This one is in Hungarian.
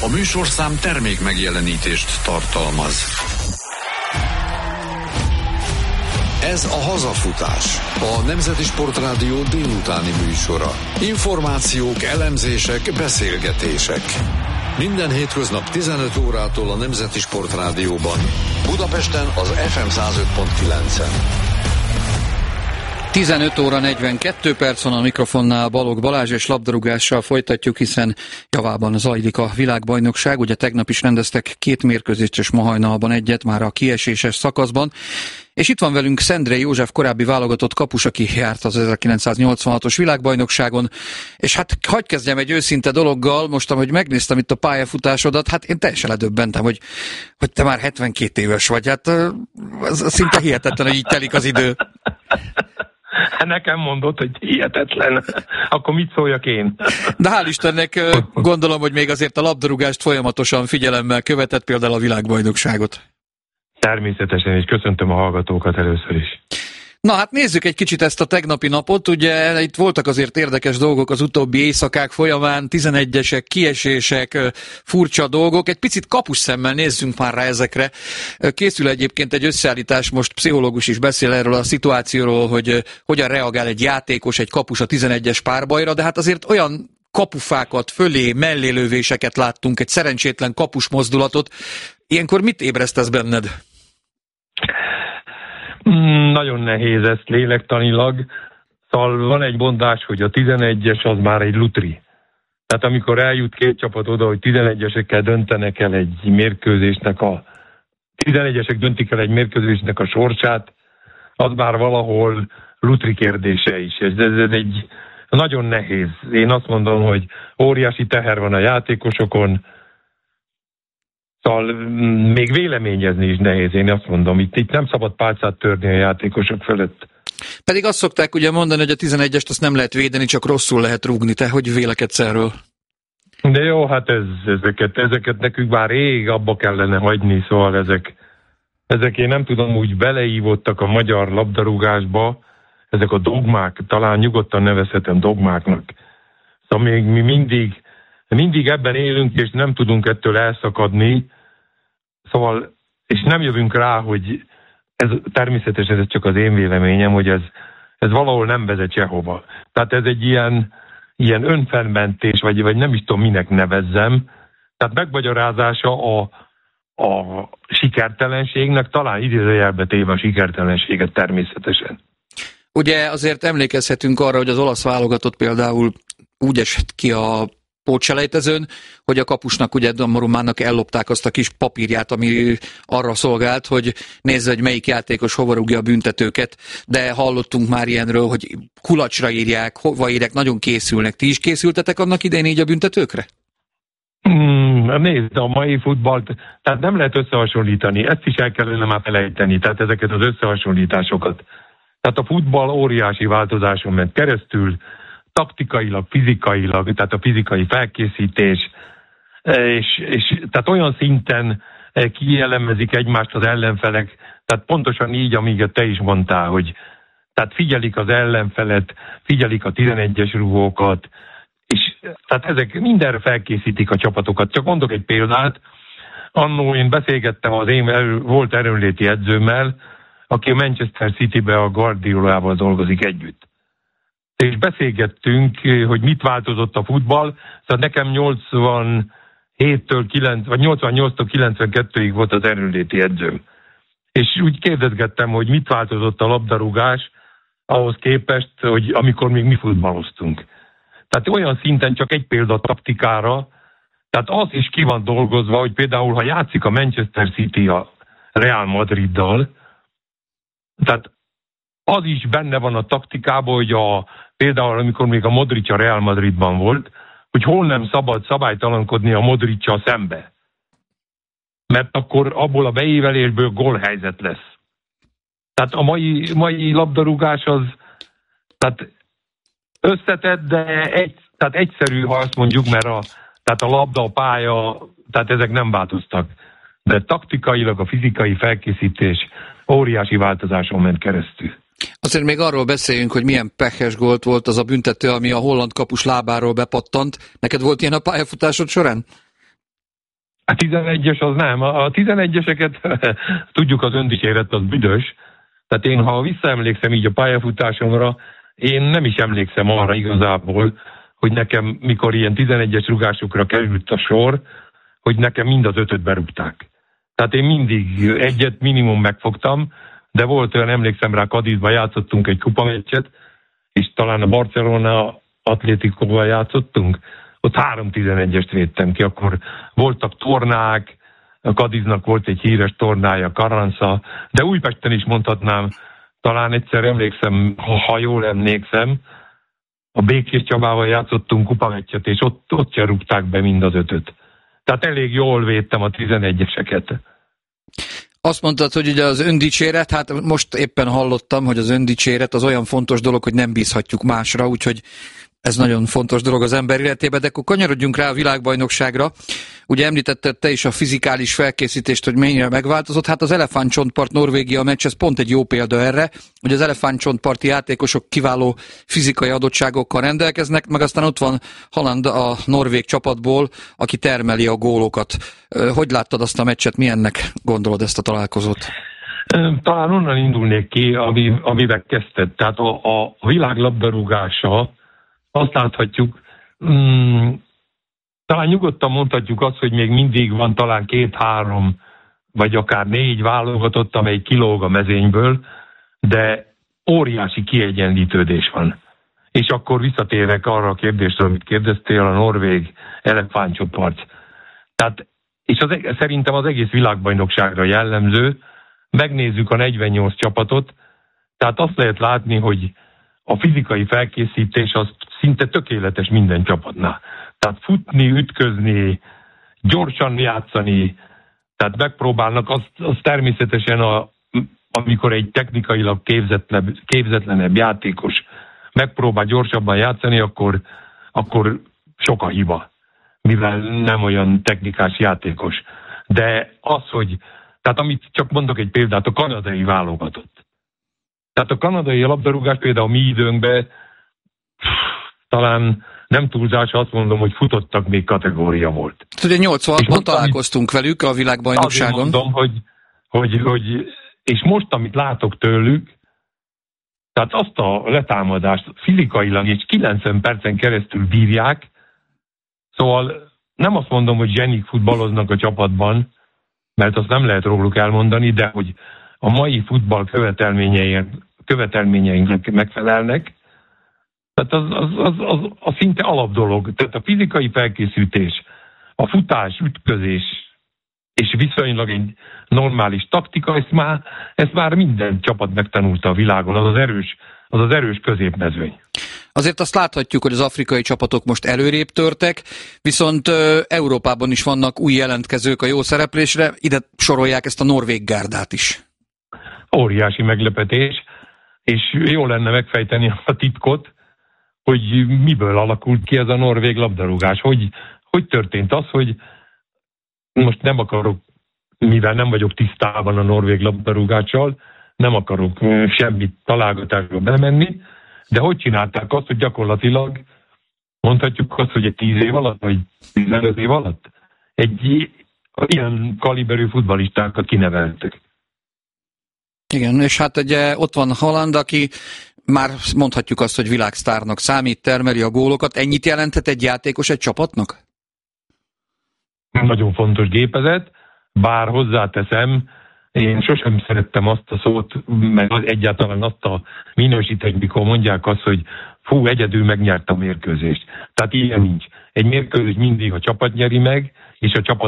A műsorszám termék megjelenítést tartalmaz. Ez a Hazafutás, a Nemzeti Sportrádió délutáni műsora. Információk, elemzések, beszélgetések. Minden hétköznap 15 órától a Nemzeti Sportrádióban. Budapesten az FM 105.9-en. 15 óra 42 perc van a mikrofonnál, Balogh Balázs, és labdarúgással folytatjuk, hiszen javában zajlik a világbajnokság. Ugye tegnap is rendeztek 2 mérkőzést, és ma hajnalban egyet már a kieséses szakaszban. És itt van velünk Szendrei József, korábbi válogatott kapus, aki járt az 1986-os világbajnokságon. És hát hadd kezdjem egy őszinte dologgal, most ahogy megnéztem itt a pályafutásodat, hát én teljesen ledöbbentem, hogy te már 72 éves vagy. Hát az szinte hihetetlen, hogy így telik az idő. Nekem mondott, hogy hihetetlen. Akkor mit szóljak én? De hál' Istennek gondolom, hogy még azért a labdarúgást folyamatosan figyelemmel követett, például a világbajnokságot. Természetesen, és köszöntöm a hallgatókat először is. Na hát nézzük egy kicsit ezt a tegnapi napot. Ugye itt voltak azért érdekes dolgok az utóbbi éjszakák folyamán, 11-esek, kiesések, furcsa dolgok. Egy picit kapusszemmel nézzünk már rá ezekre. Készül egyébként egy összeállítás, most pszichológus is beszél erről a szituációról, hogy hogyan reagál egy játékos, egy kapus a 11-es párbajra, de hát azért olyan kapufákat, fölé, mellélövéseket láttunk, egy szerencsétlen kapus mozdulatot. Ilyenkor mit ébresztesz benned? Nagyon nehéz ezt lélektanilag. Szóval van egy mondás, hogy a 11-es az már egy lutri. Tehát amikor eljut 2 csapat oda, hogy 11-esekkel döntenek el egy mérkőzésnek 11-esek döntik el egy mérkőzésnek a sorsát, az már valahol lutri kérdése is. Ez egy nagyon nehéz. Én azt mondom, hogy óriási teher van a játékosokon, szóval még véleményezni is nehéz, én azt mondom. Itt nem szabad pálcát törni a játékosok fölött. Pedig azt szokták ugye mondani, hogy a 11-est azt nem lehet védeni, csak rosszul lehet rúgni. Te hogy vélekedsz erről? De jó, hát ezeket nekünk már rég abba kellene hagyni, szóval ezek én nem tudom, úgy beleívottak a magyar labdarúgásba, ezek a dogmák, talán nyugodtan nevezhetem dogmáknak. Szóval még mi mindig ebben élünk, és nem tudunk ettől elszakadni, szóval, és nem jövünk rá, hogy természetesen ez csak az én véleményem, hogy ez valahol nem vezet sehova. Tehát ez egy ilyen önfennmentés, vagy nem is tudom, minek nevezzem. Tehát megmagyarázása a sikertelenségnek, talán idézőjelbe téve a sikertelenséget természetesen. Ugye azért emlékezhetünk arra, hogy az olasz válogatott például úgy esett ki a pótselejtezőn, hogy a kapusnak, ugye Donnarummának ellopták azt a kis papírját, ami arra szolgált, hogy nézze, hogy melyik játékos hova rúgja a büntetőket, de hallottunk már ilyenről, hogy kulacsra írják, hova írják, nagyon készülnek. Ti is készültetek annak idején így a büntetőkre? Nézd, a mai futballt, tehát nem lehet összehasonlítani, ezt is el kellene már felejteni, tehát ezeket az összehasonlításokat. Tehát a futball óriási változáson ment keresztül, taktikailag, fizikailag, tehát a fizikai felkészítés, és tehát olyan szinten kielemezik egymást az ellenfelek, tehát pontosan így, amíg te is mondtál, hogy tehát figyelik az ellenfelet, figyelik a 11-es rúgókat, és tehát ezek mindenre felkészítik a csapatokat. Csak mondok egy példát, annó én beszélgettem az én volt erőnléti edzőmmel, aki a Manchester Citybe a Guardiolával dolgozik együtt. És beszélgettünk, hogy mit változott a futball. Szóval nekem 88-tól 92-ig volt az erőnléti edzőm. És úgy kérdezgettem, hogy mit változott a labdarúgás ahhoz képest, hogy amikor még mi futballoztunk. Tehát olyan szinten csak egy példa taktikára, tehát az is ki van dolgozva, hogy például ha játszik a Manchester City a Real Madriddal, tehát az is benne van a taktikában, hogy például amikor még a Modric a Real Madridban volt, hogy hol nem szabad szabálytalankodni a Modric-sal szembe. Mert akkor abból a beívelésből gólhelyzet lesz. Tehát a mai labdarúgás az tehát összetett, de tehát egyszerű, ha azt mondjuk, mert tehát a labda, a pálya, tehát ezek nem változtak. De taktikailag a fizikai felkészítés óriási változáson ment keresztül. Azért még arról beszéljünk, hogy milyen pehes gólt volt az a büntető, ami a holland kapus lábáról bepattant. Neked volt ilyen a pályafutásod során? A 11-es az nem. A 11-eseket tudjuk, az öndicséret az büdös. Tehát én, ha visszaemlékszem így a pályafutásomra, én nem is emlékszem arra igazából, hogy nekem, mikor ilyen 11-es rugásokra került a sor, hogy nekem mind az 5-öt berúgták. Tehát én mindig egyet minimum megfogtam, de volt olyan, emlékszem rá, Cadizban játszottunk egy kupameccset, és talán a Barcelona Atlétikóval játszottunk, ott 3 11-est védtem ki, akkor voltak tornák, a Cadiznak volt egy híres tornája, Carranza, de Újpesten is mondhatnám, talán egyszer emlékszem, ha jól emlékszem, a Békés Csabával játszottunk kupameccset, és ott se rúgták be mind az 5-öt. Tehát elég jól védtem a 11-eseket. Azt mondtad, hogy ugye az öndicséret, hát most éppen hallottam, hogy az öndicséret az olyan fontos dolog, hogy nem bízhatjuk másra, úgyhogy ez nagyon fontos dolog az ember életében, de akkor kanyarodjunk rá a világbajnokságra. Ugye említetted te is a fizikális felkészítést, hogy mennyire megváltozott. Hát az elefántcsontpart Norvégia meccs, ez pont egy jó példa erre, hogy az elefántcsontparti játékosok kiváló fizikai adottságokkal rendelkeznek, meg aztán ott van Haaland a norvég csapatból, aki termeli a gólokat. Hogy láttad azt a meccset, milyennek gondolod ezt a találkozót? Talán onnan indulnék ki, amivel kezdted. Tehát a világ labdarúgása, azt láthatjuk, talán nyugodtan mondhatjuk azt, hogy még mindig van talán 2-3, vagy akár 4 válogatott, amely kilóg a mezőnyből, de óriási kiegyenlítődés van. És akkor visszatérek arra a kérdésre, amit kérdeztél, a norvég elefántcsopart. Tehát, és szerintem az egész világbajnokságra jellemző, megnézzük a 48 csapatot, tehát azt lehet látni, hogy a fizikai felkészítés az szinte tökéletes minden csapatnál. Tehát futni, ütközni, gyorsan játszani, tehát megpróbálnak, az természetesen, amikor egy technikailag képzetlenebb játékos megpróbál gyorsabban játszani, akkor sok a hiba, mivel nem olyan technikás játékos. De az, hogy, tehát amit csak mondok egy példát, a kanadai válogatott. Tehát a kanadai labdarúgás például a mi időnkben talán nem túlzás, azt mondom, hogy futottak még kategória volt. Ugye 86-ban találkoztunk velük a világbajnokságon. Azért mondom, hogy és most, amit látok tőlük, tehát azt a letámadást fizikailag és 90 percen keresztül bírják, szóval nem azt mondom, hogy zsenik futballoznak a csapatban, mert azt nem lehet róluk elmondani, de hogy a mai futball követelményeinknek megfelelnek, tehát az szinte alapdolog. Tehát a fizikai felkészítés, a futás, ütközés és viszonylag egy normális taktika, ezt már minden csapat megtanulta a világon, az az erős középmezőny. Azért azt láthatjuk, hogy az afrikai csapatok most előrébb törtek, viszont Európában is vannak új jelentkezők a jó szereplésre, ide sorolják ezt a norvég gárdát is. Óriási meglepetés, és jó lenne megfejteni a titkot, hogy miből alakult ki ez a norvég labdarúgás. Hogy történt az, hogy most nem akarok, mivel nem vagyok tisztában a norvég labdarúgással, nem akarok semmit találgatásba bemenni, de hogy csinálták azt, hogy gyakorlatilag mondhatjuk azt, hogy egy 10 év alatt, vagy 15 év alatt egy ilyen kaliberű futballistákat kineveltek. Igen, és hát ugye ott van Haaland, aki már mondhatjuk azt, hogy világsztárnak számít, termeli a gólokat. Ennyit jelenthet egy játékos egy csapatnak? Nagyon fontos gépezet, bár hozzáteszem, én sosem szerettem azt a szót, meg egyáltalán azt a minősítést, mikor mondják azt, hogy fú, egyedül megnyert a mérkőzést. Tehát ilyen nincs. Egy mérkőzés mindig a csapat nyeri meg, és a csapat